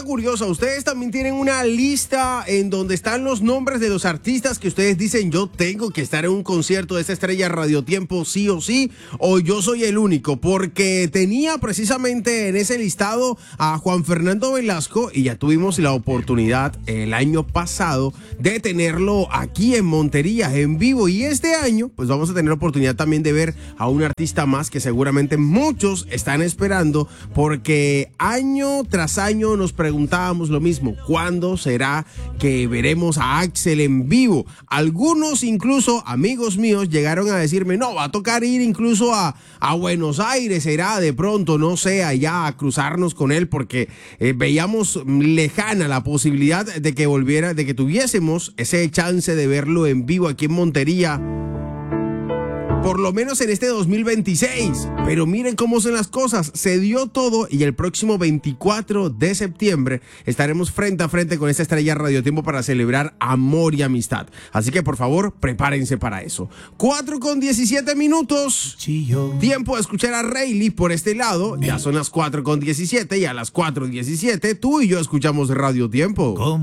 curiosa. Ustedes también tienen una lista en donde están los nombres de los artistas que ustedes dicen, yo tengo que estar en un concierto de esta estrella Radiotiempo sí o sí, o yo soy el único, porque tenía precisamente en ese listado a Juan Fernando Velasco y ya tuvimos la oportunidad el año pasado de tenerlo aquí en Montería en vivo, y este año pues vamos a tener la oportunidad también de ver a un artista más que seguramente muchos están esperando, porque año tras año nos preguntábamos lo mismo: ¿cuándo será que veremos a Axel en vivo? Algunos, incluso amigos míos, llegaron a decirme, no, va a tocar ir incluso a Buenos Aires, será de pronto, no sé, allá a cruzarnos con él, porque veíamos lejana la posibilidad de que volviera, de que tuviésemos ese chance de verlo en vivo aquí en Montería, por lo menos en este 2026. Pero miren cómo son las cosas, se dio todo y el próximo 24 de septiembre estaremos frente a frente con esta estrella Radiotiempo para celebrar amor y amistad. Así que por favor, prepárense para eso. 4:17. Tiempo de escuchar a Rayleigh por este lado. Ya son las 4:17 y a las 4:17 tú y yo escuchamos Radiotiempo.